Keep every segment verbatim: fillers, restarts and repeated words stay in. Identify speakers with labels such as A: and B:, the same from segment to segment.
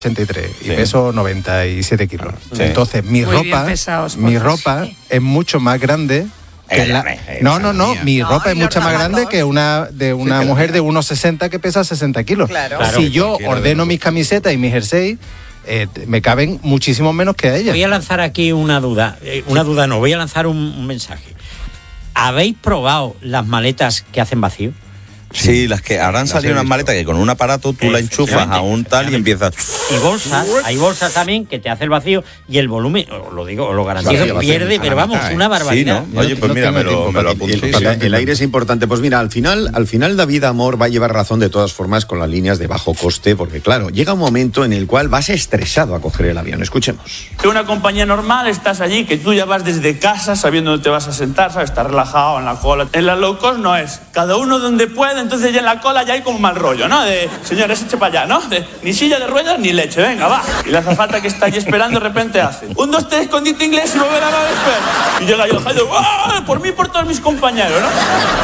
A: ochenta y tres y
B: Sí.
A: peso noventa y siete kilos.
B: Sí.
A: Entonces mi
C: Muy bien
A: ropa,
C: pesados,
A: mi
C: pues,
A: ropa
C: sí.
A: es mucho más grande. Que la... No, no, no, mi
D: No,
A: ropa
D: y
A: es
D: los
A: mucho más
D: zapatos.
A: grande que una de una
E: que la
A: mujer
E: mía.
A: de uno sesenta que pesa sesenta kilos.
D: Claro.
E: Claro,
A: si yo
E: cualquiera de
A: ordeno
E: nosotros.
A: mis camisetas y mis jerseys, eh, me caben muchísimo menos que a ella.
F: Voy a lanzar aquí una duda. Eh, una duda no, voy a lanzar un, un mensaje. ¿Habéis probado las maletas que hacen vacío?
B: Sí, las que habrán
E: Las
B: salido
E: he
B: unas
E: visto.
B: maletas que con un aparato tú la enchufas a un tal y empiezas.
F: Y bolsas, hay bolsas también que te hace el vacío y el volumen, os lo digo, os lo garantizo,
E: Vacío, vacío,
F: pierde,
E: a la
F: pero vamos,
E: mitad, ¿eh?
F: una
B: Sí,
F: barbaridad.
B: ¿no? Oye, pues
A: no
B: mira,
A: tengo
B: me lo,
A: tiempo
B: me lo
A: para-
B: apunto.
E: El,
A: Sí,
E: el-
A: sí.
E: el aire es importante. Pues mira, al final, al final David Amor va a llevar razón de todas formas con las líneas de bajo coste, porque claro, llega un momento en el cual vas estresado a coger el avión. Escuchemos.
G: Que una compañía normal, estás allí, que tú ya vas desde casa sabiendo dónde te vas a sentar, ¿sabes? Estás relajado en la cola. En la low cost no es. Cada uno donde puede, entonces ya en la cola ya hay como mal rollo, ¿no? De, señores, eche para allá, ¿no? De, ni silla de ruedas ni leche, venga, va. Y la azafata que está allí esperando de repente hace un, dos, tres, escondite inglés y volver a la espera. Y llega yo, ¡ay, ¡ah! Por mí y por todos mis compañeros, ¿no?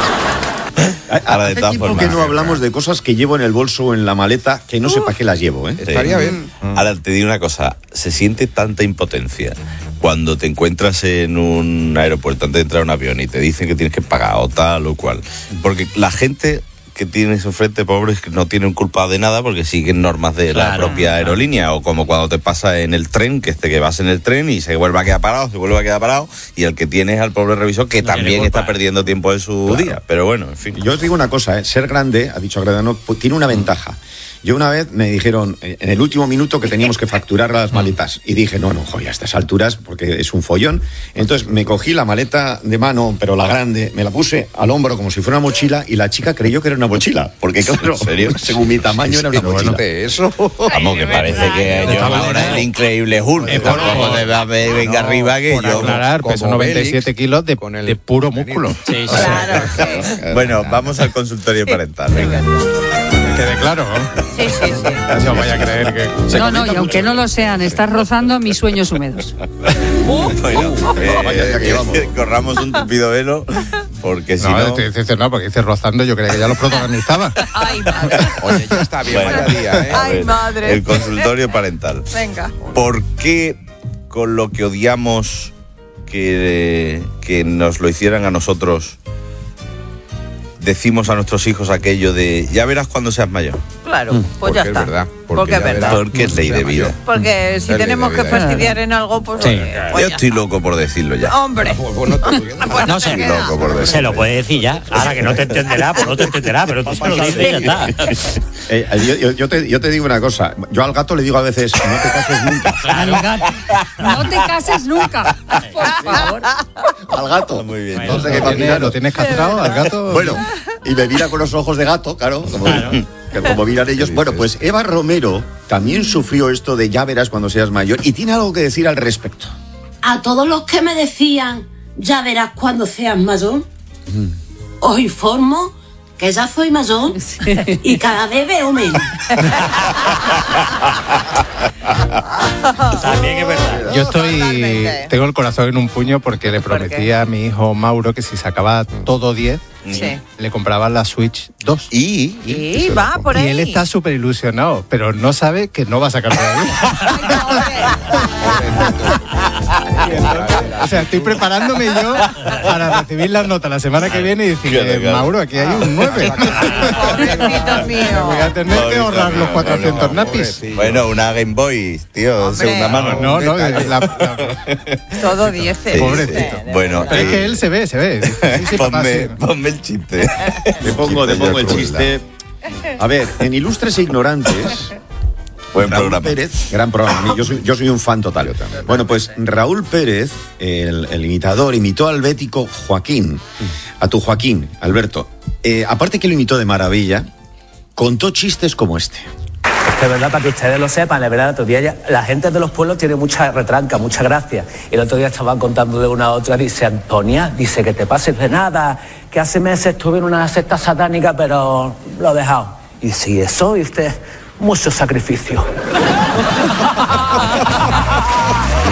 B: Ahora, de
E: Hace
B: todas
E: tiempo
B: formas,
E: que no hablamos de cosas que llevo en el bolso o en la maleta, que no sé para qué las llevo, ¿eh?
B: Sí.
E: Estaría bien.
B: Ahora te digo una cosa, se siente tanta impotencia cuando te encuentras en un aeropuerto antes de entrar a un avión y te dicen que tienes que pagar o tal o cual. Porque la gente que tienes enfrente, pobres, que no tienen culpa de nada porque siguen normas de la
F: Claro,
B: propia
F: claro.
B: aerolínea, o como cuando te pasa en el tren, que este que vas en el tren y se vuelve a quedar parado, se vuelve a quedar parado, y el que tiene es al pobre revisor que
F: No tiene
B: también
F: culpa.
B: está perdiendo tiempo de su
E: Claro.
B: día. Pero bueno, en fin.
E: Yo os digo una cosa, ¿eh? Ser grande, ha dicho Agredano, pues, tiene una ventaja. Yo una vez me dijeron, eh, en el último minuto, que teníamos que facturar las maletas. Y dije, no, no, joder, a estas alturas, porque es un follón. Entonces me cogí la maleta de mano, pero la grande, me la puse al hombro como si fuera una mochila, y la chica creyó que era una mochila. Porque claro,
B: ¿En serio?
E: según mi tamaño era una
A: Pero
E: mochila.
A: bueno,
E: de eso.
B: Vamos, que parece que yo ahora el increíble Hulk.
A: Eh,
B: Tampoco
A: por-
B: te va a ver, venga
A: No,
B: arriba que
A: por
B: yo.
A: aclarar,
E: como
A: peso noventa y siete
E: Bélix,
A: kilos de,
E: con el
A: de puro
E: contenido.
A: músculo.
F: Sí, sí.
D: Claro, sí.
B: Bueno, vamos al consultorio parental. Venga.
A: Quede claro, ¿no?
D: Sí, sí, sí.
A: No vaya a creer que...
C: No, no, y aunque no lo sean, estás rozando mis sueños húmedos.
B: Bueno, eh,
E: vaya, ya que vamos.
B: corramos un tupido velo, porque si
A: No,
B: no.
A: estoy diciendo no, porque dice rozando, yo creía que ya lo protagonizaba.
D: Ay, madre.
E: Oye, ya está bien,
B: Bueno.
E: vaya día, ¿eh?
B: A
D: Ay,
B: ver,
D: madre.
B: El consultorio parental.
D: Venga.
B: ¿Por qué con lo que odiamos que, que nos lo hicieran a nosotros, decimos a nuestros hijos aquello de ya verás cuando seas mayor?
D: Claro, pues
E: Porque
D: ya
E: es
D: está.
E: verdad, porque
D: Porque es
E: ya
D: verdad.
E: verás.
B: Porque es ley de vida.
D: Porque si
E: Es ley
D: tenemos
E: de
D: que
E: vida, ¿eh?
D: fastidiar en algo, pues,
F: Sí.
D: oye, pues
B: Yo
D: ya
B: estoy
D: está.
B: loco por decirlo ya.
D: Hombre.
E: Bueno, tú, bien.
D: Pues
F: No
D: te
F: sé,
D: queda.
B: loco por decirlo.
F: Se lo puede decir ya. Ahora que no te entenderá, pues no te entenderá, pero tú se lo dices y ya está.
E: Eh, yo, yo- yo te, yo te digo una cosa. Yo al gato le digo a veces, no te cases nunca.
C: Al gato. No te cases nunca, por favor.
E: Al gato.
B: Muy bien.
E: No sé
A: ¿Lo
E: qué va a
A: tienes,
E: mirar.
A: ¿Lo tienes castrado al gato?
E: Bueno, y me mira con los ojos de gato, claro, como, que como miran ellos. Bueno, pues Eva Romero también sufrió esto de ya verás cuando seas mayor y tiene algo que decir al respecto.
H: A todos los que me decían, ya verás cuando seas mayor, os informo que ya soy mayor y cada vez veo menos.
F: También es verdad.
A: Yo estoy,
D: Totalmente.
A: tengo el corazón en un puño porque le
D: ¿Por
A: prometí
D: qué?
A: a mi hijo Mauro que si sacaba todo diez,
D: Sí.
A: le compraba la Switch dos.
B: Y
D: Y va por
A: Y
D: ahí.
A: él está súper ilusionado, pero no sabe que no va a sacar todavía. O sea, estoy preparándome yo para recibir las notas la semana que viene y decirle,
B: Claro, claro.
A: Mauro, aquí hay un nueve.
D: Pobrecito mío.
A: Voy a tener que
B: Pobrecito
A: ahorrar
B: mío,
A: los cuatrocientos
B: no,
A: napis.
B: bueno, una Game Boy, tío,
D: Hombre.
B: segunda mano.
A: No, no, la- la-
D: Todo dieces.
B: Sí,
A: Pobrecito.
B: sí. Bueno,
A: pero es
B: eh,
A: que él se ve, se ve. Sí, sí, papá,
B: ponme,
A: sí.
B: ponme el chiste.
E: Te pongo, te
B: Chiste
E: pongo el
B: yo,
E: chiste. A ver, en Ilustres e Ignorantes,
B: Buen
E: Raúl
B: programa.
E: Pérez, gran programa. Yo soy, yo soy un fan total. Bueno, pues Raúl Pérez, el, el imitador, imitó al bético Joaquín, a tu Joaquín, Alberto. Eh, aparte que lo imitó de maravilla, contó chistes como este.
I: De verdad, para que ustedes lo sepan, la verdad, el otro día ya- la gente de los pueblos tiene mucha retranca, mucha gracia. El otro día estaban contando de una a otra, dice Antonia, dice que te pases de nada, que hace meses estuve en una secta satánica, pero lo he dejado. Y si eso, viste, mucho sacrificio.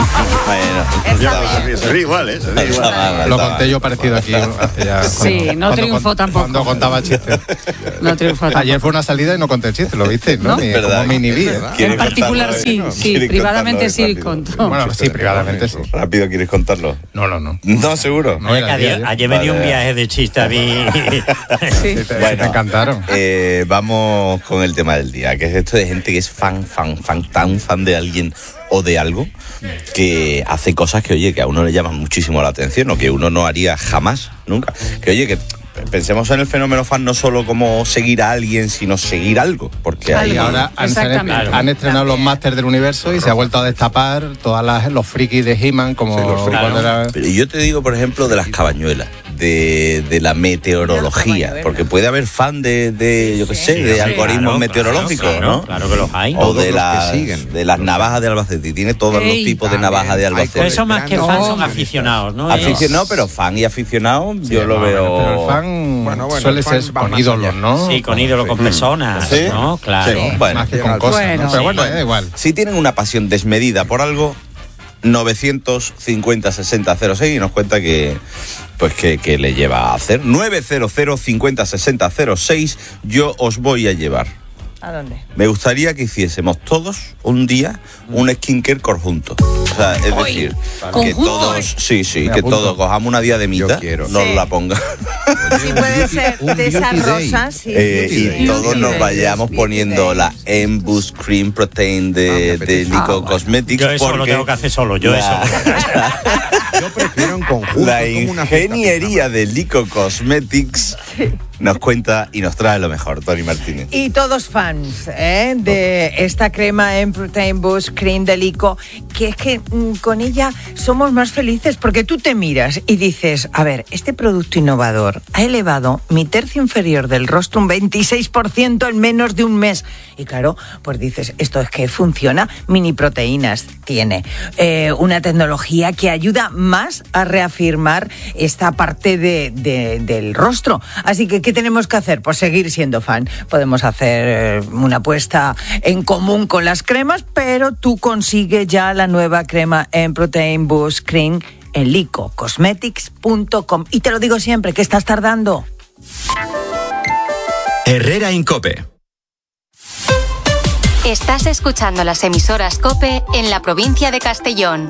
B: Bueno,
E: Ya va, se ríe igual, ¿eh? Se ríe igual.
A: Lo conté yo parecido aquí hace ya.
C: Sí,
A: cuando-
C: no
A: cuando
C: triunfó
A: cont-
C: tampoco.
A: Cuando contaba chistes.
C: No triunfó tampoco.
A: Ayer fue una salida y no conté el chiste, ¿lo viste? ¿No?
C: ¿No?
A: Ni,
B: ¿Verdad?
A: como me inhibí. ¿eh?
B: ¿Quieres
C: En particular
B: contarlo,
C: sí,
B: eh? ¿No?
C: sí,
B: ¿Quieres
C: privadamente
B: contarlo,
C: sí
B: rápido?
C: contó.
A: Bueno, sí, privadamente sí.
B: Rápido, ¿quieres contarlo?
A: No, no, no.
B: No, seguro.
A: No era
F: Ayer,
A: ayer.
F: ayer me dio un
B: Vale.
F: viaje de chiste a mí.
A: Sí, te,
B: Bueno.
A: te encantaron.
B: Eh, vamos con el tema del día, que es esto de gente que es fan, fan, fan, tan fan de alguien o de algo, que hace cosas que, oye, que a uno le llaman muchísimo la atención o que uno no haría jamás, nunca. Que, oye, que pensemos en el fenómeno fan no solo como seguir a alguien, sino seguir algo, porque
C: Algo.
B: hay...
A: Y ahora han,
C: Exactamente.
A: han estrenado los Masters del Universo y se ha vuelto a destapar todas las los frikis de He-Man como
E: Sí, los frikis.
A: cuando era-
B: Pero yo te digo, por ejemplo, de las cabañuelas, de, de la meteorología, porque puede haber fan de, de yo qué sé, de
F: sí,
B: algoritmos
F: claro,
B: meteorológicos,
F: claro,
B: ¿no?
F: claro que los hay.
B: O
E: Todos
B: de
E: los que
B: las,
E: siguen.
B: de las navajas de Albacete, y tiene todos
C: Ey,
B: los tipos de
E: también.
B: navajas de
E: Hay
B: Albacete.
F: Pero eso más que
E: No,
F: fans son
A: hombre.
F: aficionados, ¿no?
B: Aficionado,
F: Es-
B: pero fan y aficionado, yo lo
A: Bueno,
B: veo...
A: pero el fan
E: Bueno, bueno,
A: suele
E: el fan
A: ser
E: va
A: con
E: más
A: ídolos,
E: allá.
A: ¿no?
F: Sí, con ídolo, con personas,
B: ¿Sí?
F: ¿no? Claro.
B: Sí, bueno.
A: Más que con cosas,
C: Bueno.
A: ¿no? Pero bueno,
B: Bueno.
A: da igual.
B: Si tienen una pasión desmedida por algo, novecientos cincuenta sesenta cero seis y nos cuenta que pues que, que le lleva a hacer. novecientos cincuenta sesenta cero seis, yo os voy a llevar.
D: ¿A dónde?
B: Me gustaría que hiciésemos todos un día un skincare conjunto. O sea, es decir, que
C: ¿conjunto?
B: todos, sí, sí,
A: Me
B: que
A: apunto.
B: todos cojamos una diademita,
E: Yo quiero.
B: nos
D: Sí.
B: la pongan.
D: Sí, puede ser
E: un
D: de esas
E: beauty day.
D: rosas. Sí,
B: Eh,
D: beauty
B: y
D: day.
B: todos
D: Beauty
B: nos
D: day.
B: vayamos
D: Beauty
B: poniendo
D: day.
B: la Embus Cream Protein
E: Ah, me
B: de, de
E: apetece.
B: Lico
D: Ah, bueno.
B: Cosmetics.
F: Yo eso lo
B: porque
F: tengo que hacer solo, yo
B: la-
F: eso.
E: Yo prefiero en conjunto.
B: La
E: como una fiesta
B: ingeniería de Lico Cosmetics nos cuenta y nos trae lo mejor, Tony Martínez.
D: Y todos fans ¿eh? de esta crema en Protein Boost Cream de Lico, que es que mm, con ella somos más felices porque tú te miras y dices, a ver, este producto innovador ha elevado mi tercio inferior del rostro un veintiséis por ciento en menos de un mes. Y claro, pues dices, esto es que funciona, mini proteínas tiene, eh, una tecnología que ayuda más a reafirmar esta parte de, de- del rostro. Así que, ¿qué tenemos que hacer? Pues seguir siendo fan. Podemos hacer eh, una apuesta en común con las cremas, pero tú consigues ya la nueva crema en Protein Boost Cream en lico cosmetics punto com. Y te lo digo siempre, ¿qué estás tardando?
J: Herrera Incope.
K: Estás escuchando las emisoras COPE en la provincia de Castellón.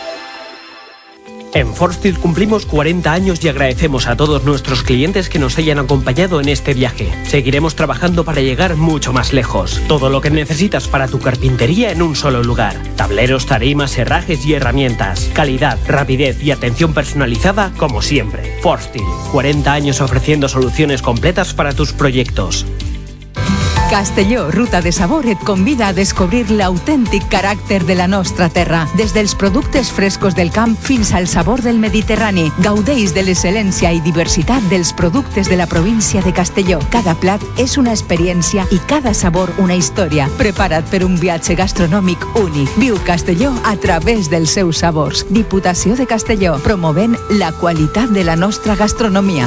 L: En Forstil cumplimos cuarenta años y agradecemos a todos nuestros clientes que nos hayan acompañado en este viaje. Seguiremos trabajando para llegar mucho más lejos. Todo lo que necesitas para tu carpintería en un solo lugar. Tableros, tarimas, herrajes y herramientas. Calidad, rapidez y atención personalizada como siempre. Forstil, cuarenta años ofreciendo soluciones completas para tus proyectos.
M: Castelló, ruta de sabor, et convida a descobrir l'autèntic caràcter de la nostra terra. Des dels productes frescos del camp fins al sabor del Mediterrani. Gaudeix de l'excel·lència i diversitat dels productes de la província de Castelló. Cada plat és una experiència i cada sabor una història. Prepara't per un viatge gastronòmic únic. Viu Castelló a través dels seus sabors. Diputació de Castelló, promovent la qualitat de la nostra gastronomia.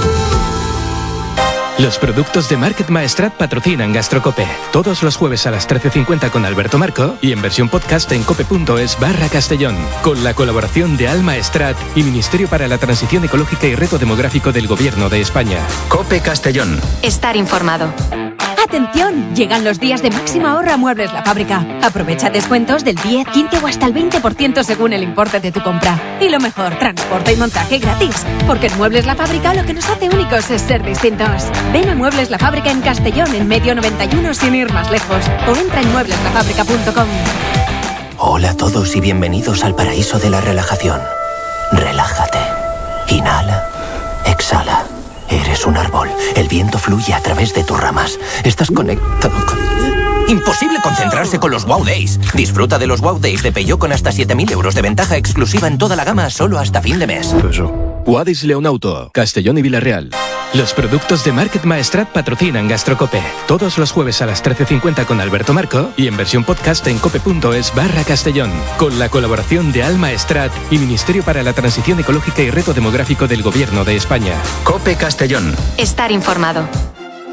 N: Los productos de Market Maestrat patrocinan Gastrocope. Todos los jueves a las trece cincuenta con Alberto Marco y en versión podcast en cope.es barra Castellón. Con la colaboración de Alma Estrat y Ministerio para la Transición Ecológica y Reto Demográfico del Gobierno de España.
J: Cope Castellón.
K: Estar informado.
O: ¡Atención! Llegan los días de máximo ahorro a Muebles La Fábrica. Aprovecha descuentos del diez, quince o hasta el veinte por ciento según el importe de tu compra. Y lo mejor, transporte y montaje gratis. Porque en Muebles La Fábrica lo que nos hace únicos es ser distintos. Ven a Muebles La Fábrica en Castellón, en Medio noventa y uno, sin ir más lejos. O entra en muebles la fábrica punto com.
P: Hola a todos y bienvenidos al paraíso de la relajación. Relájate. Inhala. Exhala. Eres un árbol. El viento fluye a través de tus ramas. Estás conectado con...
Q: Imposible concentrarse con los Wow Days. Disfruta de los Wow Days de Peugeot con hasta siete mil euros de ventaja exclusiva en toda la gama solo hasta fin de mes.
N: Guadis Leonauto, Castellón y Villarreal. Los productos de Market Maestrat patrocinan Gastrocope. Todos los jueves a las trece cincuenta con Alberto Marco y en versión podcast en cope.es barra Castellón. Con la colaboración de Alma Estrat y Ministerio para la Transición Ecológica y Reto Demográfico del Gobierno de España.
J: Cope Castellón.
K: Estar informado.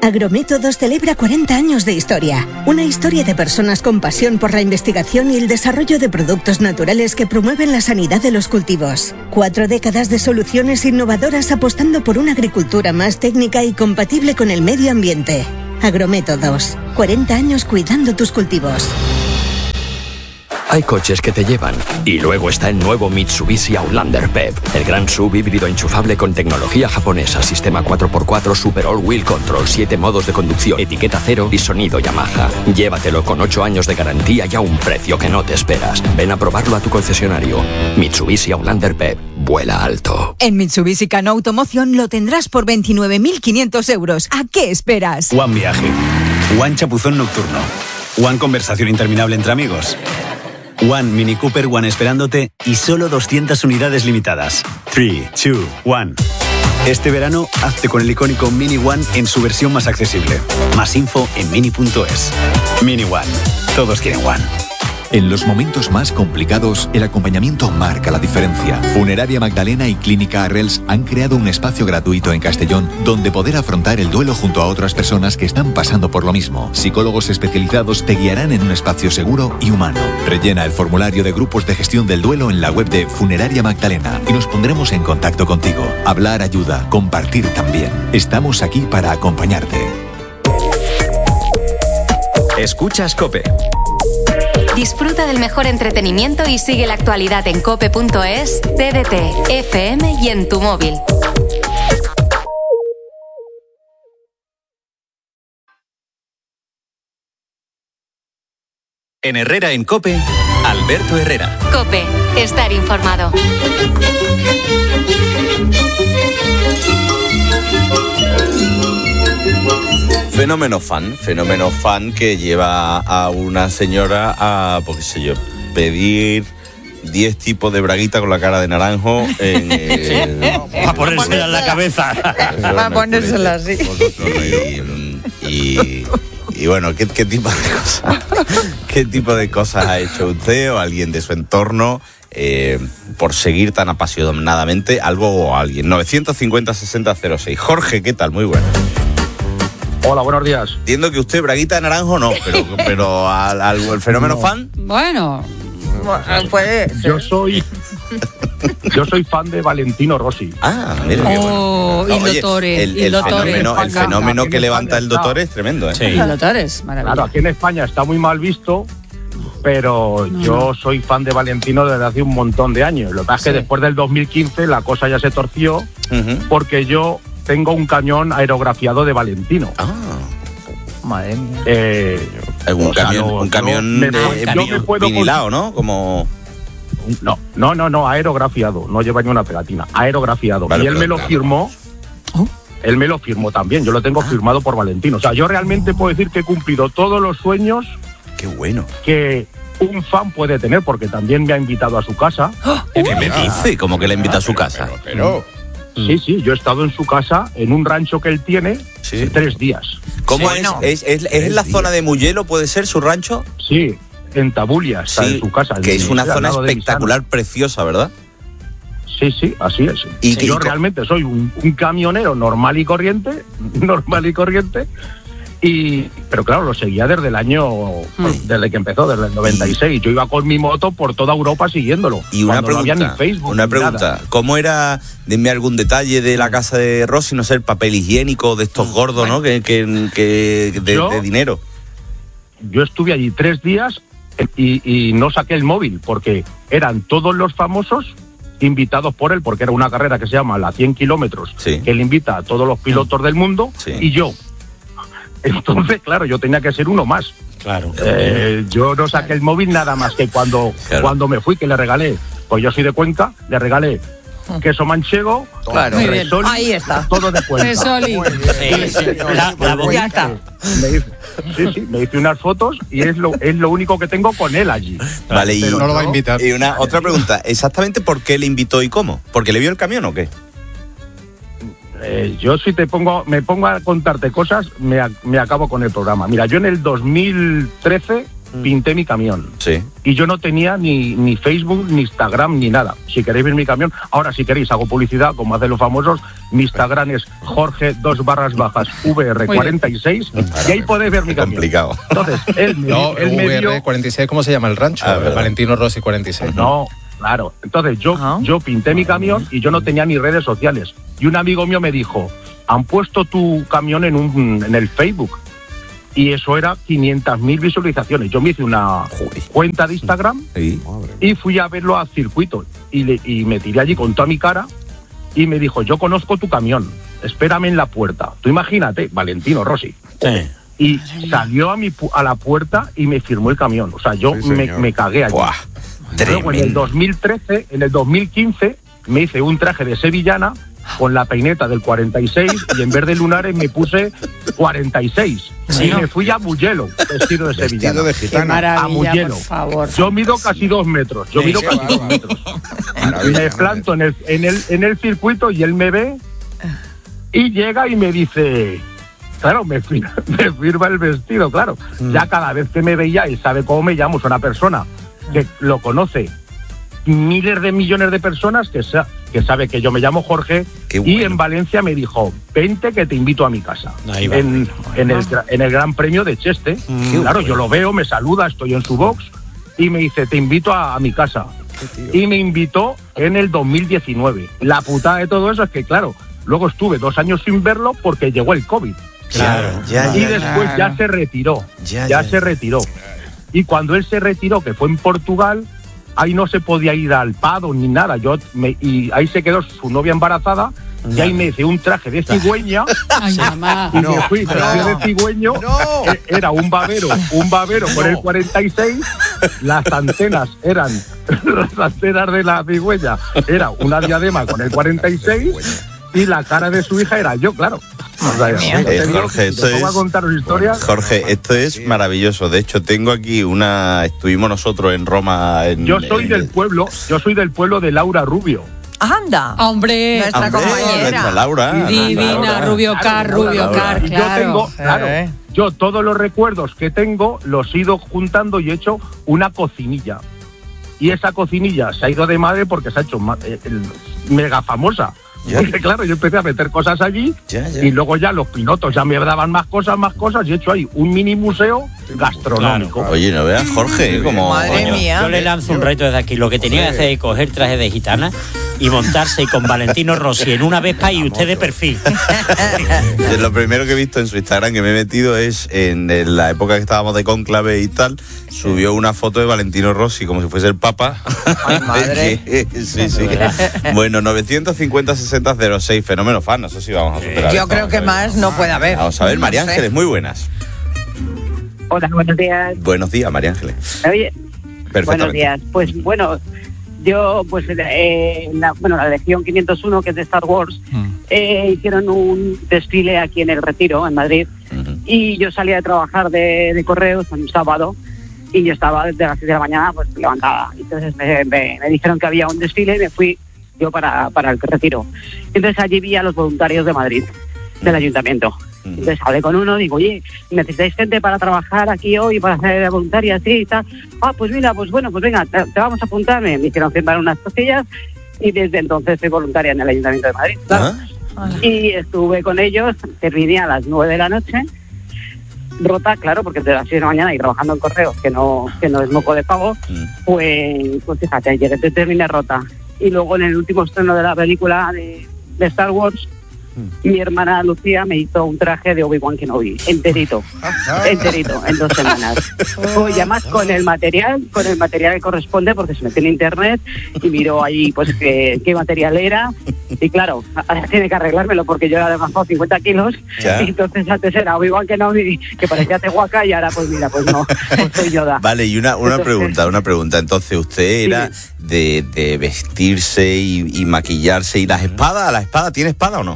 R: Agrométodos celebra cuarenta años de historia. Una historia de personas con pasión por la investigación y el desarrollo de productos naturales que promueven la sanidad de los cultivos. Cuatro décadas de soluciones innovadoras apostando por una agricultura más técnica y compatible con el medio ambiente. Agrométodos. cuarenta años cuidando tus cultivos.
S: Hay coches que te llevan. Y luego está el nuevo Mitsubishi Outlander P E V. El gran sub híbrido enchufable con tecnología japonesa, sistema cuatro por cuatro Super All Wheel Control, siete modos de conducción, etiqueta cero y sonido Yamaha. Llévatelo con ocho años de garantía y a un precio que no te esperas. Ven a probarlo a tu concesionario. Mitsubishi Outlander P E V. Vuela alto.
M: En Mitsubishi Cano Automoción lo tendrás por veintinueve mil quinientos euros. ¿A qué esperas?
T: One Viaje. One Chapuzón Nocturno. One Conversación Interminable entre amigos. One Mini Cooper One esperándote y solo doscientas unidades limitadas. tres, dos, uno. Este verano, hazte con el icónico Mini One en su versión más accesible. Más info en mini punto es. Mini One. Todos quieren One.
U: En los momentos más complicados, el acompañamiento marca la diferencia. Funeraria Magdalena y Clínica Arrels han creado un espacio gratuito en Castellón donde poder afrontar el duelo junto a otras personas que están pasando por lo mismo. Psicólogos especializados te guiarán en un espacio seguro y humano. Rellena el formulario de grupos de gestión del duelo en la web de Funeraria Magdalena y nos pondremos en contacto contigo. Hablar ayuda, compartir también. Estamos aquí para acompañarte.
J: Escuchas COPE.
K: Disfruta del mejor entretenimiento y sigue la actualidad en cope punto es, T D T, F M y en tu móvil.
J: En Herrera en COPE, Alberto Herrera.
K: COPE, estar informado.
B: Fenómeno fan, fenómeno fan que lleva a una señora a, pues qué sé yo, pedir diez tipos de braguita con la cara de naranjo en el...
F: Para ponérsela en la cabeza.
D: Para ponérsela así.
B: Y, y, y bueno, ¿qué, qué tipo de cosas? ¿Qué tipo de cosas ha hecho usted o alguien de su entorno eh, por seguir tan apasionadamente algo o alguien? novecientos cincuenta, sesenta, cero seis. Jorge, ¿qué tal? Muy bueno.
V: Hola, buenos días.
B: Entiendo que usted braguita de naranjo no, pero, pero al, al el fenómeno
V: No.
B: fan.
C: Bueno,
D: puede ser.
V: Yo soy yo soy fan de Valentino Rossi.
B: Ah, mira qué
C: oh,
B: bueno.
C: y
B: Oye,
C: Dottore,
B: el,
C: y
B: el
C: Dottore.
B: fenómeno, el fenómeno que
V: Aquí en
B: levanta el
V: España
B: doctor
V: está.
B: es tremendo, ¿eh?
C: Y Dottores, maravilla.
V: Claro, aquí en España está muy mal visto, pero
C: No,
V: yo
C: no.
V: soy fan de Valentino desde hace un montón de años. Lo que pasa es que
C: Sí.
V: después del dos mil quince la cosa ya se torció
B: Uh-huh.
V: porque yo tengo un cañón aerografiado de Valentino.
B: Ah.
D: Madre mía.
V: Eh,
B: Un
V: o sea,
B: camión,
V: no-
B: un
V: yo
B: camión
V: me-
B: de
V: yo me puedo
B: vinilado, ¿no? Como...
V: No, no, no, no, aerografiado, no lleva ni una pegatina, aerografiado.
B: Vale,
V: y él
B: pero
V: me lo
B: claro.
V: firmó, él me lo firmó también, yo lo tengo firmado por Valentino. O sea, yo realmente puedo decir que he cumplido todos los sueños
B: Qué bueno.
V: que un fan puede tener, porque también me ha invitado a su casa.
B: ¿Qué me dice? Como que le invita a su casa.
V: Pero, sí, sí, yo he estado en su casa, en un rancho que él tiene,
B: Sí.
V: tres días.
B: ¿Cómo
V: Sí.
B: es?
V: Bueno,
B: ¿Es, es, es en la zona de Mugello, puede ser, su rancho?
V: Sí, en Tabulia está
B: Sí,
V: en su casa.
B: que
V: en-
B: es una
V: al
B: zona
V: lado de
B: espectacular, preciosa, ¿verdad?
V: Sí, sí, así es.
B: Y
V: Y
B: que-
V: yo
B: y co-
V: realmente soy un, un camionero normal y corriente, normal y corriente, y pero claro, lo seguía desde el año, pues, desde que empezó, desde el noventa y seis. Yo iba con mi moto por toda Europa siguiéndolo.
B: Y una
V: cuando no había
B: pregunta,
V: ni Facebook.
B: una
V: ni
B: pregunta,
V: nada.
B: ¿cómo era, denme algún detalle de la casa de Rossi, no sé, el papel higiénico de estos gordos, ¿no? Que, que, que de,
V: Yo-
B: de dinero.
V: Yo estuve allí tres días y, y no saqué el móvil, porque eran todos los famosos invitados por él, porque era una carrera que se llama la cien kilómetros,
B: Sí.
V: que él invita a todos los pilotos del mundo,
B: Sí.
V: y yo. Entonces, claro, yo tenía que ser uno más.
F: Claro.
V: Eh, yo no saqué el móvil nada más que cuando,
B: Claro.
V: cuando me fui, que le regalé, pues yo soy de Cuenca, le regalé queso manchego,
D: Claro. Muy bien.
V: resoli,
D: Ahí está.
V: todo de Cuenca.
C: Resoli.
F: Sí, sí, la- la bo-
D: Ya está.
V: Me hice, sí, sí, me hice unas fotos y es lo, es lo único que tengo con él allí.
B: Vale, y,
V: Pero
A: No lo va a
V: yo-
A: invitar.
B: y una otra pregunta, ¿exactamente por qué le invitó y cómo? ¿Porque le vio el camión o qué?
V: Eh, yo si te pongo, me pongo a contarte cosas, me, a- me acabo con el programa. Mira, yo en el dos mil trece pinté mi camión.
B: Sí.
V: Y yo no tenía ni, ni Facebook, ni Instagram, ni nada. Si queréis ver mi camión, ahora si queréis hago publicidad, como hacen los famosos. Mi Instagram es Jorge dos barras bajas V R cuarenta y seis y ahí podéis ver mi camión.
B: Complicado.
V: Entonces, él me,
A: No,
V: él me
A: V R
V: dio...
A: cuarenta y seis, ¿cómo se llama el rancho?
B: Ah, ¿verdad?
A: Valentino Rossi cuarenta y seis.
V: No, claro. Entonces yo,
D: Ah.
V: yo pinté mi camión y yo no tenía ni redes sociales. Y un amigo mío me dijo, han puesto tu camión en, un, en el Facebook. Y eso era quinientas mil visualizaciones. Yo me hice una
B: Joder.
V: cuenta de Instagram
B: Sí.
V: y fui a verlo al circuito. Y, le, y me tiré allí con toda mi cara y me dijo, yo conozco tu camión, espérame en la puerta. Tú imagínate, Valentino Rossi.
F: Sí.
V: Y salió a, mi, pu- a la puerta y me firmó el camión. O sea, yo
E: Sí,
V: me,
E: señor.
V: me cagué allí.
B: Buah,
V: Luego en el
B: tremendo.
V: dos mil trece, en el dos mil quince, me hice un traje de sevillana con la peineta del cuarenta y seis y en vez de lunares me puse cuarenta y seis.
F: Sí.
V: Y me fui a Mugello, vestido de sevillana.
E: Vestido de
C: Qué
E: gitana.
V: A
C: maravilla,
V: Mugello.
C: por favor.
V: Yo mido casi dos metros. Yo
A: Sí,
V: mido
A: qué
V: casi
A: bárbaro.
V: dos metros.
E: Maravilla,
V: Me
E: ¿no?
V: planto en el, en, el, en el circuito y él me ve y llega y me dice... Claro, me, fir- me firma el vestido, claro. Ya cada vez que me veía y sabe cómo me llamo, es una persona que lo conoce miles de millones de personas que, sa- que sabe que yo me llamo Jorge.
B: Qué
V: Y
B: bueno.
V: en Valencia me dijo, vente que te invito a mi casa.
F: Ahí va.
V: En, en, el, gra- en el Gran Premio de Cheste. Claro, yo lo veo, me saluda, estoy en su box y me dice, te invito a, a mi casa. Y me invitó en el dos mil diecinueve. La putada de todo eso es que, claro, luego estuve dos años sin verlo porque llegó el COVID.
B: Claro, ya,
V: Y
B: ya,
V: después ya se retiró.
B: Ya,
V: Ya,
B: ya.
V: se retiró. Y cuando él se retiró, que fue en Portugal, ahí no se podía ir al Pado ni nada. Yo me- y ahí se quedó su novia embarazada. Y ahí me hice un traje de cigüeña.
C: Ay, mamá.
V: Y me fui vestido de cigüeño. Eh, Era un babero, un babero con el cuarenta y seis. Las antenas eran, las antenas de la cigüeña era una diadema con el cuarenta y seis. Y la cara de su hija era yo, claro. O sea,
B: Eh,
V: te digo,
B: Jorge,
V: si te
B: esto
V: pongo a
B: es-
V: contaros historias.
B: Jorge, esto es maravilloso. De hecho, tengo aquí una... Estuvimos nosotros en Roma. En,
V: Yo soy
B: en-
V: del pueblo, yo soy del pueblo de Laura Rubio.
D: Anda.
C: Hombre,
D: Nuestra
B: Hombre,
D: compañera.
B: nuestra Laura.
C: divina,
B: Laura.
C: Rubio
V: Claro,
C: Car, Rubio
V: Laura.
C: Car,
V: Y
C: claro.
V: yo tengo, claro,
D: Eh.
V: yo todos los recuerdos que tengo los he ido juntando y he hecho una cocinilla. Y esa cocinilla se ha ido de madre porque se ha hecho ma- eh, el- mega famosa.
B: Ya.
V: Porque claro, yo empecé a meter cosas allí
B: Ya, ya.
V: y luego ya los pilotos ya me daban más cosas, más cosas y he hecho ahí un mini museo gastronómico.
B: Oye, no veas, Jorge, como...
D: Madre
B: coño.
D: mía.
F: Yo le lanzo un reto desde aquí. Lo que tenía que hacer es coger traje de gitana y montarse con Valentino Rossi en una Vespa y usted de perfil.
B: Eh, Lo primero que he visto en su Instagram que me he metido es en, en la época que estábamos de cónclave y tal, subió una foto de Valentino Rossi como si fuese el Papa.
D: Ay, madre.
B: sí, sí. Bueno, novecientos cincuenta sesenta cero seis, fenómeno fan, no sé si vamos a superar.
D: Yo
B: esto,
D: creo
B: vamos
D: que
B: a ver.
D: más no puede haber.
B: Vamos a ver,
D: No
B: María
D: sé.
B: Ángeles, muy buenas.
G: Hola, buenos días.
B: Buenos días, María Ángeles.
G: Oye,
B: Perfectamente.
G: buenos días. Pues bueno, yo, pues, eh, la, bueno, la Legión quinientos uno, que es de Star Wars, eh, hicieron un desfile aquí en el Retiro, en Madrid, y yo salía de trabajar de, de correos un sábado, y yo estaba desde las seis de la mañana, pues levantada. Entonces me, me, me dijeron que había un desfile y me fui yo para, para el Retiro. Entonces allí vi a los voluntarios de Madrid, del ayuntamiento. Entonces hablé con uno, digo, oye, ¿necesitáis gente para trabajar aquí hoy, para hacer voluntaria, así y tal? Ah, pues mira, pues bueno, pues venga, te, te vamos a apuntar. Me hicieron firmar unas cosillas y desde entonces soy voluntaria en el Ayuntamiento de Madrid, claro. Y estuve con ellos, terminé a las nueve de la noche, rota, claro, porque de las seis de la mañana y trabajando en correos, que no, que no es moco de pago, pues, pues fíjate, llegué, terminé rota. Y luego en el último estreno de la película de, de Star Wars, mi hermana Lucía me hizo un traje de Obi-Wan Kenobi, enterito, enterito, en dos semanas. Pues, y además con el material, con el material que corresponde, porque se metió en internet y miró ahí pues qué, qué material era. Y claro, ahora tiene que arreglármelo porque yo era de más cincuenta kilos.
B: Ya.
G: Y entonces antes era Obi-Wan Kenobi, que parecía Tehuaca, y ahora pues mira, pues no, pues soy Yoda.
B: Vale, y una, una
G: Entonces-
B: pregunta, una pregunta. Entonces, ¿usted era de, de vestirse y, y maquillarse y las espadas? ¿La espada tiene espada o no?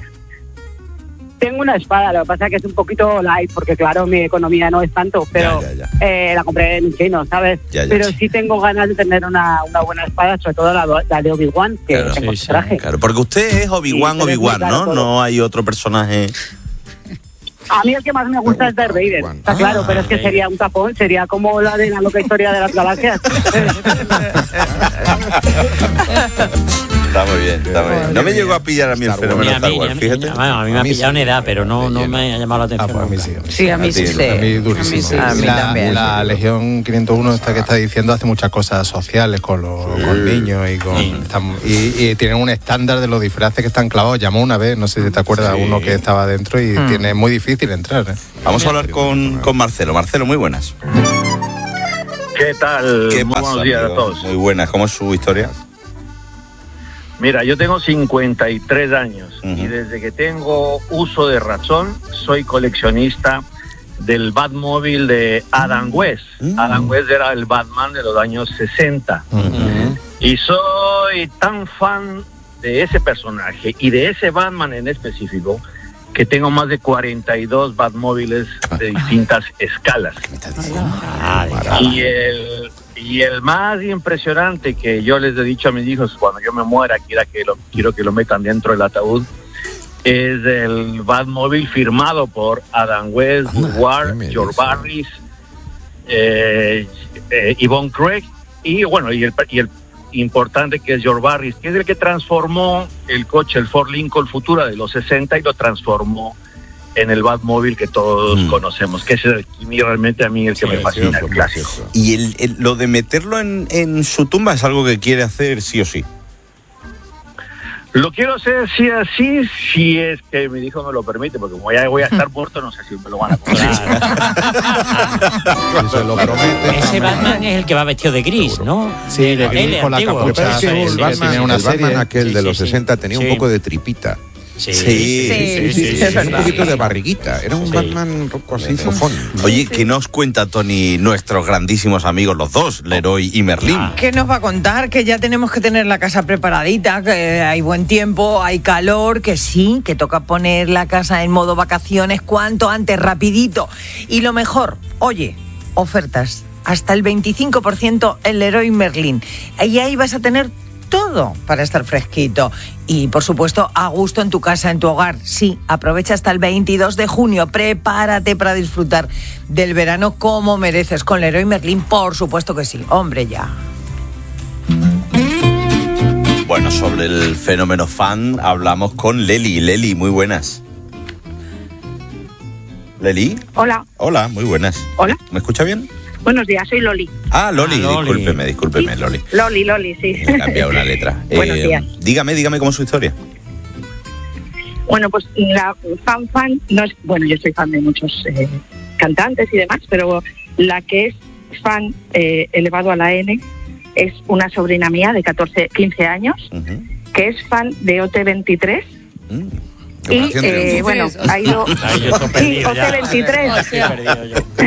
G: Tengo una espada, lo que pasa es que es un poquito light, porque claro, mi economía no es tanto, pero
B: Ya, ya,
G: eh, la compré en chino, ¿sabes?
B: Ya, ya,
G: pero
B: sí.
G: sí tengo ganas de tener una, una buena espada, sobre todo la, la de Obi-Wan, que
B: Claro,
G: tengo su traje.
B: Claro, porque usted es Obi-Wan,
G: Sí, pero es muy
B: Obi-Wan,
G: caro
B: ¿no?
G: todo.
B: No hay otro personaje.
G: A mí el que más me gusta es Darth Vader, está
B: Ah,
G: claro, pero es que sería un tapón, sería como la de la loca historia de las galaxias.
B: Está muy bien, está muy bien. No me llegó a pillar a mí el fenómeno
F: a
B: Star
F: mí,
B: Wars,
F: a mí-
B: fíjate.
F: bueno, a mí me ha pillado en edad, pero no, no me ha llamado la atención.
A: Ah, pues a mí
F: nunca.
A: sí.
D: Sí, a mí sí, sí.
A: A mí durísimo.
D: sí. A mí
A: la,
D: también.
A: la Legión quinientos uno, esta que está diciendo, hace muchas cosas sociales con los con niños y con están- y, y tienen un estándar de los disfraces que están clavados. Llamó una vez, no sé si te acuerdas,
B: Sí.
A: uno que estaba dentro y
B: Mm.
A: tiene muy difícil entrar. ¿eh?
B: Vamos a hablar con, con Marcelo. Marcelo, muy buenas.
H: ¿Qué tal?
B: ¿Qué
H: Muy
B: pasa,
H: buenos días
B: amigo?
H: a todos.
B: Muy buenas. ¿Cómo es su historia?
H: Mira, yo tengo cincuenta y tres años y desde que tengo uso de razón soy coleccionista del Batmóvil de Adam West. Adam West era el Batman de los años sesenta. Y soy tan fan de ese personaje y de ese Batman en específico que tengo más de cuarenta y dos Batmóviles de distintas escalas. Y el, y el más impresionante que yo les he dicho a mis hijos cuando yo me muera, quiera que lo, quiero que lo metan dentro del ataúd, es el Batmóvil firmado por Adam West, Woodward, George Barris, eh, eh, Yvonne Craig y bueno, y el, y el importante que es George Barris, que es el que transformó el coche, el Ford Lincoln Futura de los sesenta y lo transformó en el Batmóvil que todos
B: Mm.
H: conocemos, que es el que realmente a mí el que me fascina, el clásico.
B: Y el, el- lo de meterlo en, en su tumba es algo que quiere hacer sí o sí.
H: Lo quiero hacer sí así, si es que mi hijo me lo permite, porque como ya voy a estar muerto, no sé si me lo van a comprar.
A: Se lo promete.
F: Ese Batman es el que va vestido de gris, ¿no?
A: Sí,
F: de
A: de gris con la
F: antiguo.
A: capucha.
F: Eso es,
A: El
F: sí,
A: Batman-
F: sí,
A: tiene una
I: el Batman
A: serie.
I: aquel
F: Sí,
I: de
F: sí,
I: los
F: sí.
I: sesenta tenía
F: Sí.
I: un poco de tripita.
F: Sí,
B: Sí,
I: sí, sí,
F: es
I: un
F: verdad.
I: poquito de barriguita. Era un
F: Sí.
I: Batman roco así, fofón.
B: Oye, ¿qué nos cuenta, Tony, nuestros grandísimos amigos, los dos, Leroy y Merlín?
D: ¿Qué nos va a contar? Que ya tenemos que tener la casa preparadita, que hay buen tiempo, hay calor, que sí, que toca poner la casa en modo vacaciones cuanto antes, rapidito. Y lo mejor, oye, ofertas, hasta el veinticinco por ciento en Leroy Merlin. Y ahí vas a tener todo para estar fresquito. Y, por supuesto, a gusto en tu casa, en tu hogar. Sí, aprovecha hasta el veintidós de junio. Prepárate para disfrutar del verano como mereces. Con Leroy Merlin, por supuesto que sí. Hombre, ya.
B: Bueno, sobre el fenómeno fan hablamos con Leli. Leli, muy buenas. ¿Leli?
W: Hola,
B: Hola, muy buenas.
W: Hola.
B: ¿Me escucha bien?
W: buenos días, soy Loli.
B: Ah, Loli,
F: Ah, Loli.
B: discúlpeme, discúlpeme, Loli.
W: Loli, Loli, sí.
B: Me he cambiado una letra.
W: Buenos días.
B: Dígame, dígame cómo es su historia.
W: Bueno, pues la fan fan, no es, bueno, yo soy fan de muchos eh, cantantes y demás, pero la que es fan eh, elevado a la N es una sobrina mía de catorce, quince años, que es fan de O T veintitrés. Y
I: Operación
W: eh,
I: Triunfo.
W: bueno, ha ido...
F: Ahí yo estoy
W: Sí,
F: perdido
W: O T
F: ya.
W: veintitrés.
F: Estoy perdido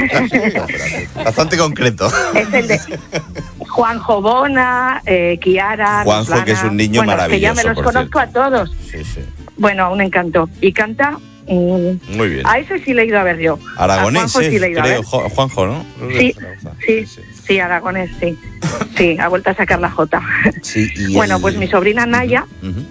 F: yo.
B: Bastante concreto.
W: Es el de Juanjo Bona, eh, Kiara,
B: Juanjo,
W: Ruslana.
B: que es un niño
W: bueno, que ya me
B: maravilloso,
W: los
B: por
W: conozco a todos.
B: Sí, sí.
W: Bueno, un encanto. Y canta... mm,
B: Muy bien.
W: a ese sí le he ido a ver yo.
B: Aragonés,
W: A Juanjo
B: es,
W: sí le he ido a
B: creo,
W: ver.
B: Jo- Juanjo, ¿no?
W: Sí, sí, sí, Aragonés, sí. Sí, ha vuelto a sacar la Jota.
B: Sí, y
W: Bueno,
B: el-
W: pues mi sobrina Naya,
B: Ujú.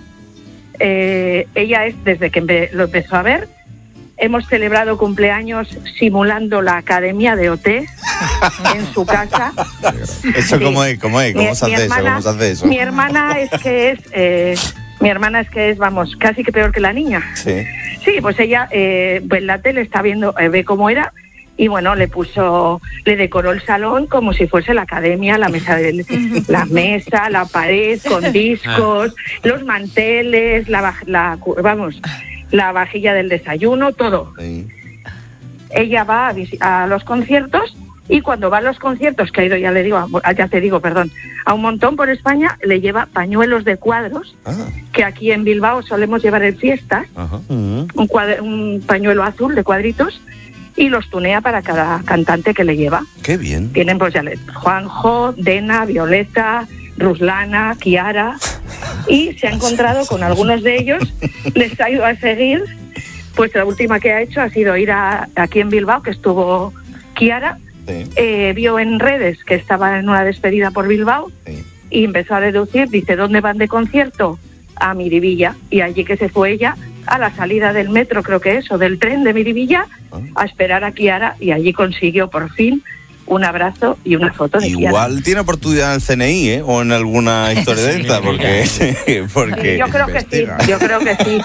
W: eh, ella es, desde que empe- lo empezó a ver, hemos celebrado cumpleaños simulando la academia de O T en su casa.
B: ¿Eso
W: Sí.
B: cómo es? ¿Cómo es? ¿Cómo
W: Mi-
B: se
W: mi
B: hace eso?
W: hermana-
B: ¿Cómo se hace eso?
W: Mi hermana es que es... eh, mi hermana es que es, vamos, casi que peor que la niña.
B: Sí.
W: Sí, pues ella eh, en la tele está viendo, eh, ve cómo era y bueno, le puso, le decoró el salón como si fuese la academia, la mesa, del, la mesa, la pared con discos, los manteles, la, vaj- la cu- vamos, la vajilla del desayuno, todo. Ella va a, visi- a los conciertos y cuando va a los conciertos, que ha ido, ya le digo, a- ya te digo, perdón, a un montón por España, le lleva pañuelos de cuadros, que aquí en Bilbao solemos llevar en fiestas, un, cuadro- un pañuelo azul de cuadritos, y los tunea para cada cantante que le lleva.
B: Qué bien.
W: Tienen pues ya le- Juanjo, Dena, Violeta, Ruslana, Kiara, y se ha encontrado con algunos de ellos, les ha ido a seguir, pues la última que ha hecho ha sido ir a, aquí en Bilbao, que estuvo Kiara, eh, vio en redes que estaba en una despedida por Bilbao y empezó a deducir, dice, ¿dónde van de concierto? A Miribilla, y allí que se fue ella a la salida del metro, creo que es, o del tren de Miribilla, a esperar a Kiara, y allí consiguió por fin un abrazo y una foto de Kiara.
B: Igual tiene oportunidad en el C N I, ¿eh? O en alguna historia de esta, porque... porque
W: Yo creo que sí, yo creo que sí.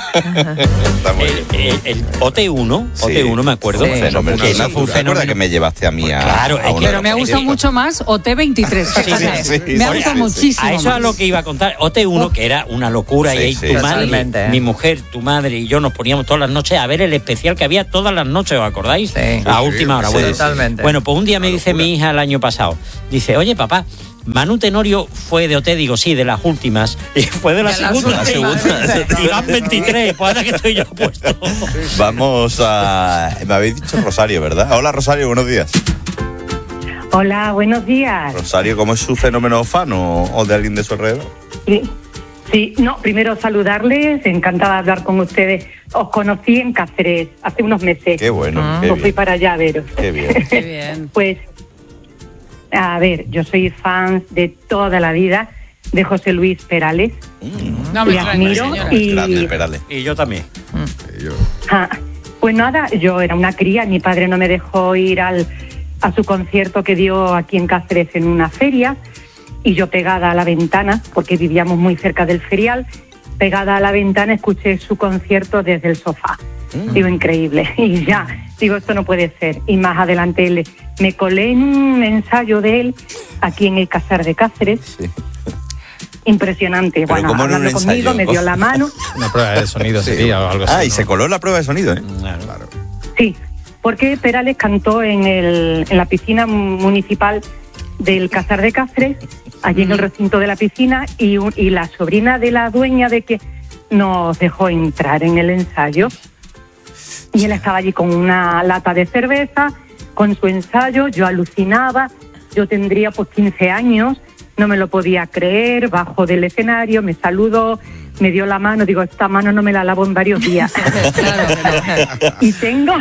F: El, el, el O T uno,
B: Sí.
F: O T uno me acuerdo.
B: Sí. Fenómeno.
F: Que eso
B: Sí.
F: fue un
B: ¿Te acuerdas
F: fenómeno.
B: que me llevaste a mí a,
F: Claro,
B: a
F: es que-
B: uno de
C: Pero me ha
B: los
C: gustado
B: conciertos?
C: mucho más O T veintitrés.
F: Sí, sí,
C: fíjate.
F: sí,
C: me ha
F: sí,
C: gustado
F: sí.
C: muchísimo.
F: A eso es a lo que iba a contar. O T uno, que era una locura,
B: Sí,
F: y ahí
B: sí,
F: tu madre,
D: totalmente.
F: mi mujer, tu madre y yo nos poníamos todas las noches a ver el especial que había todas las noches, ¿os acordáis?
D: Sí.
F: A
D: Sí,
F: última hora.
B: sí,
F: Bueno,
D: totalmente.
F: bueno, pues un día me dice mi hija el año pasado, dice, oye papá, Manu Tenorio fue de O T, digo, sí, de las últimas. Y fue de la
D: De las
F: segunda.
D: últimas.
F: La segunda. Y van veintitrés, pues ahora que estoy yo puesto.
B: Vamos a... Me habéis dicho Rosario, ¿verdad? Hola Rosario, buenos días.
W: Hola, buenos días.
B: Rosario, ¿cómo es su fenómeno fan o, o de alguien de su alrededor?
W: Sí, sí, no, primero saludarles, encantada de hablar con ustedes. Os conocí en Cáceres hace unos meses.
B: Qué bueno, qué
W: Pues fui
B: bien.
W: para allá a veros.
B: Qué bien.
C: Qué bien.
W: Pues, a ver, yo soy fan de toda la vida de José Luis Perales.
C: No me
W: Le
C: extraña,
W: admiro
C: señora.
W: y...
B: Grande, Perales.
F: Y yo también.
W: Ah, pues nada, yo era una cría, mi padre no me dejó ir al, a su concierto que dio aquí en Cáceres en una feria, y yo pegada a la ventana, porque vivíamos muy cerca del ferial, pegada a la ventana escuché su concierto desde el sofá. Digo, increíble. Y ya, digo, esto no puede ser. Y más adelante le- me colé en un ensayo de él aquí en el Casar de Cáceres.
B: Sí.
W: Impresionante.
B: Pero
W: Bueno,
B: ¿cómo en un
W: hablando conmigo,
B: ensayo?
W: me dio la mano.
A: Una prueba de sonido sería o algo así.
B: Ah, y
A: ¿no?
B: se coló en la prueba de sonido, ¿eh?
F: Claro.
W: Sí, porque Perales cantó en, el, en la piscina municipal del Casar de Cáceres, allí en el recinto de la piscina, y, un- y la sobrina de la dueña de que nos dejó entrar en el ensayo. Y él estaba allí con una lata de cerveza, con su ensayo, yo alucinaba, yo tendría pues quince años, no me lo podía creer, bajo del escenario, me saludó, me dio la mano, digo, esta mano no me la lavo en varios días. Y tengo,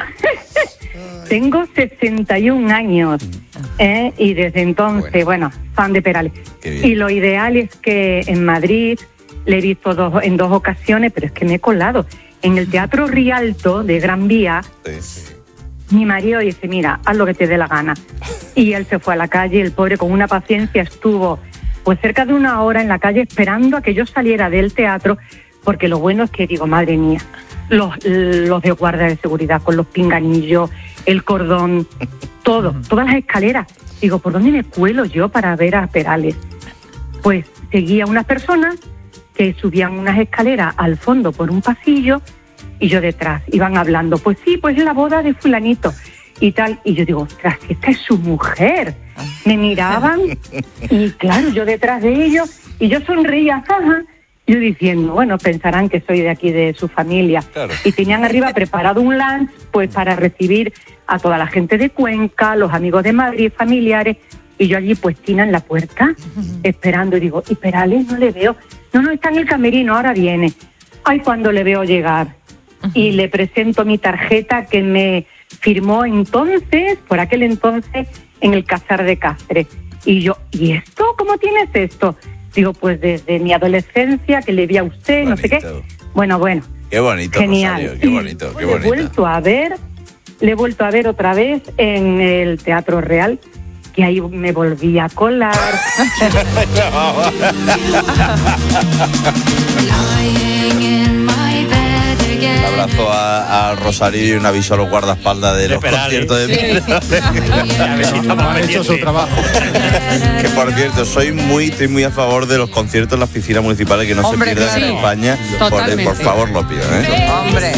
W: tengo sesenta y un años, ¿eh? Y desde entonces, bueno, fan de Perales.
B: Qué bien.
W: Y lo ideal es que en Madrid le he visto dos, en dos ocasiones, pero es que me he colado. En el Teatro Rialto de Gran Vía,
B: Sí, sí.
W: mi marido dice, mira, haz lo que te dé la gana. Y él se fue a la calle, el pobre con una paciencia estuvo pues cerca de una hora en la calle esperando a que yo saliera del teatro, porque lo bueno es que digo, madre mía, los, los de guardia de seguridad con los pinganillos, el cordón, todo, todas las escaleras. Digo, ¿por dónde me cuelo yo para ver a Perales? Pues seguía unas personas que subían unas escaleras al fondo por un pasillo y yo detrás, iban hablando, pues sí, pues es la boda de fulanito y tal, y yo digo, ostras, que esta es su mujer. Me miraban y claro, yo detrás de ellos y yo sonreía, jaja, yo diciendo, bueno, pensarán que soy de aquí de su familia.
B: Claro.
W: Y tenían arriba preparado un lunch pues para recibir a toda la gente de Cuenca, los amigos de Madrid, familiares, y yo allí puestina en la puerta, esperando, y digo, y Perales no le veo, no, no, está en el camerino, ahora viene. Ay, cuando le veo llegar, y le presento mi tarjeta que me firmó entonces, por aquel entonces, en el Casar de Cáceres. Y yo, ¿y esto? ¿Cómo tienes esto? Digo, pues desde mi adolescencia, que le vi a usted, no sé qué.
B: Bonito.
W: Bueno, bueno.
B: Qué bonito,
W: Genial.
B: Rosario, qué bonito, qué
W: Le he
B: bonito.
W: vuelto a ver, le he vuelto a ver otra vez en el Teatro Real, que ahí me volví a colar.
B: Un abrazo a, a Rosario y un aviso a los guardaespaldas de,
F: De
B: los
F: Perales.
B: conciertos de
F: A ver si estamos
A: Ha hecho su
F: pendientes.
A: trabajo.
B: Que por cierto, soy muy, estoy muy a favor de los conciertos en las piscinas municipales que no
D: Hombre,
B: se pierdan en
D: claro.
B: España. Por,
C: Totalmente.
B: por favor, lo pido, ¿eh?
D: Hombre.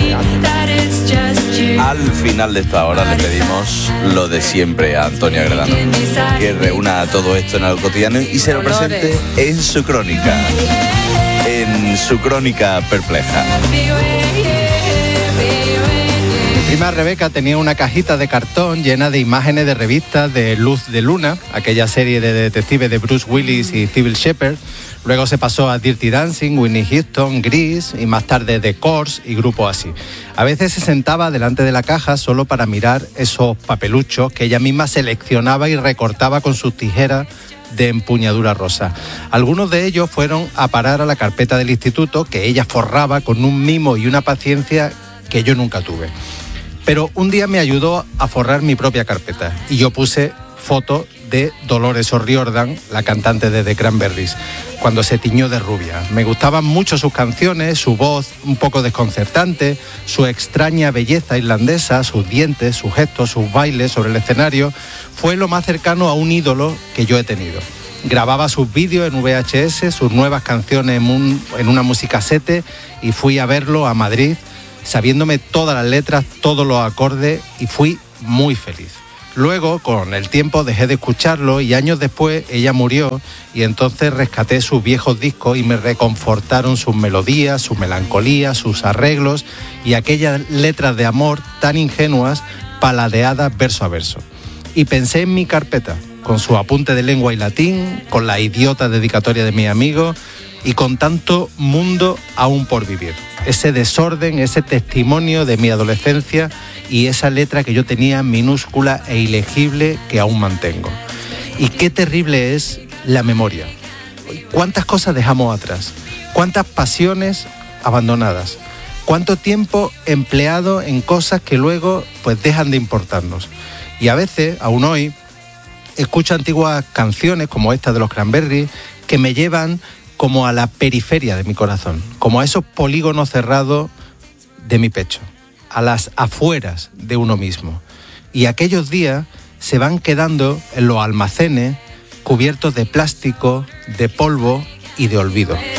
B: Al final de esta hora le pedimos lo de siempre a Antonia Gredano, que reúna todo esto en algo cotidiano y se lo presente en su crónica, en su crónica perpleja.
A: Mi prima Rebeca tenía una cajita de cartón llena de imágenes de revistas de Luz de Luna, aquella serie de detectives de Bruce Willis y Cybill Shepherd. Luego se pasó a Dirty Dancing, Whitney Houston, Grease y más tarde The Corrs y grupos así. A veces se sentaba delante de la caja solo para mirar esos papeluchos que ella misma seleccionaba y recortaba con sus tijeras de empuñadura rosa. Algunos de ellos fueron a parar a la carpeta del instituto, que ella forraba con un mimo y una paciencia que yo nunca tuve. Pero un día me ayudó a forrar mi propia carpeta y yo puse fotos de Dolores O'Riordan, la cantante de The Cranberries, cuando se tiñó de rubia. Me gustaban mucho sus canciones, su voz un poco desconcertante, su extraña belleza irlandesa, sus dientes, sus gestos, sus bailes sobre el escenario. Fue lo más cercano a un ídolo que yo he tenido. Grababa sus vídeos en V H S, sus nuevas canciones en, un, en una musicasete, y fui a verlo a Madrid, sabiéndome todas las letras, todos los acordes, y fui muy feliz. Luego, con el tiempo, dejé de escucharlo y años después ella murió, y entonces rescaté sus viejos discos y me reconfortaron sus melodías, su melancolía, sus arreglos y aquellas letras de amor tan ingenuas, paladeadas verso a verso. Y pensé en mi carpeta, con su apunte de lengua y latín, con la idiota dedicatoria de mis amigos y con tanto mundo aún por vivir. Ese desorden, ese testimonio de mi adolescencia y esa letra que yo tenía minúscula e ilegible que aún mantengo. Y qué terrible es la memoria. ¿Cuántas cosas dejamos atrás? ¿Cuántas pasiones abandonadas? ¿Cuánto tiempo empleado en cosas que luego pues dejan de importarnos? Y a veces, aún hoy, escucho antiguas canciones como esta de los Cranberries que me llevan como a la periferia de mi corazón, como a esos polígonos cerrados de mi pecho, a las afueras de uno mismo. Y aquellos días se van quedando en los almacenes cubiertos de plástico, de polvo y de olvido.